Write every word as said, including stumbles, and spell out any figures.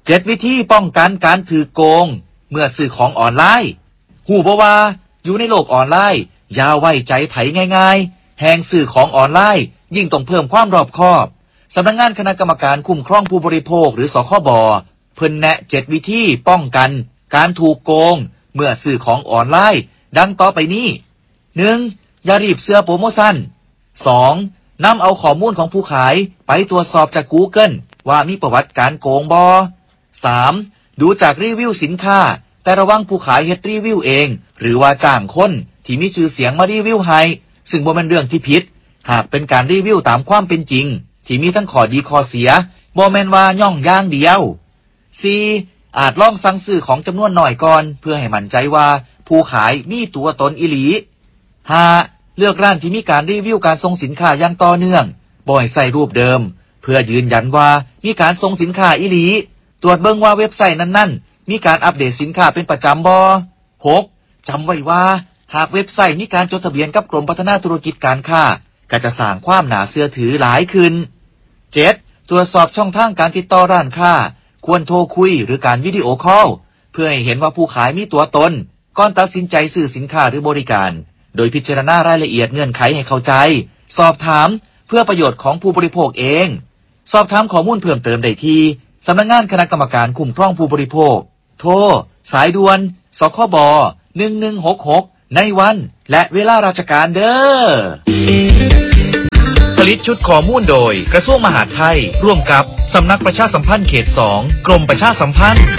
เจ็ดวิธีป้องกันการถือโกงเมื่อซื้อของออนไลน์หูบ่ว่าอยู่ในโลกออนไลน์อย่าไว้ใจไผง่ายๆแห่งซื้อของออนไลน์ยิ่งต้องเพิ่มความรอบคอบสำนักงานคณะกรรมการคุ้มครองผู้บริโภคหรือสคบเพิ่นแนะเจ็ดวิธีป้องกันการถูกโกงเมื่อซื้อของออนไลน์ดังต่อไปนี้ หนึ่ง. อย่ารีบเชื่อโปรโมชั่น สอง. นำเอาข้อมูลของผู้ขายไปตรวจสอบจาก Google ว่ามีประวัติการโกงบ่ สาม. ดูจากรีวิวสินค้าแต่ระวังผู้ขายเฮ็ดรีวิวเองหรือว่าจ้างคนที่มีชื่อเสียงมารีวิวให้ซึ่งบ่แม่นเรื่องที่ผิดหากเป็นการรีวิวตามความเป็นจริงที่มีทั้งข้อดีข้อเสียบ่แม่นว่าย่องอย่างเดียว สี่. อาจลองสั่งซื้อของจำนวนน้อยก่อนเพื่อให้มั่นใจว่าผู้ขายมีตัวตนอีหลี ห้า. เลือกร้านที่มีการรีวิวการส่งสินค้าอย่างต่อเนื่องบ่ให้ใส่รูปเดิมเพื่อยืนยันว่ามีการส่งสินค้าอีหลีตรวจเบิ่งว่าเว็บไซต์นั้นๆมีการอัปเดตสินค้าเป็นประจำบ่ หก. จำไว้ว่าหากเว็บไซต์มีการจดทะเบียนกับกรมพัฒนาธุรกิจการค้าก็จะสร้างความน่าเชื่อถือหลายขึ้น เจ็ด. ตรวจสอบช่องทางการติดต่อร้านค้าควรโทรคุยหรือการวิดีโอคอลเพื่อให้เห็นว่าผู้ขายมีตัวตนก่อนตัดสินใจซื้อสินค้าหรือบริการโดยพิจารณารายละเอียดเงื่อนไขให้เข้าใจสอบถามเพื่อประโยชน์ของผู้บริโภคเองสอบถามข้อมูลเพิ่มเติมได้ที่สำนักงานคณะกรรมการคุ้มครองผู้บริโภคโทรสายด่วนสคบหนึ่งหนึ่งหกหกในวันและเวลาราชการเด้อผลิตชุดข้อมูลโดยกระทรวงมหาดไทยร่วมกับสำนักประชาสัมพันธ์เขตสองกรมประชาสัมพันธ์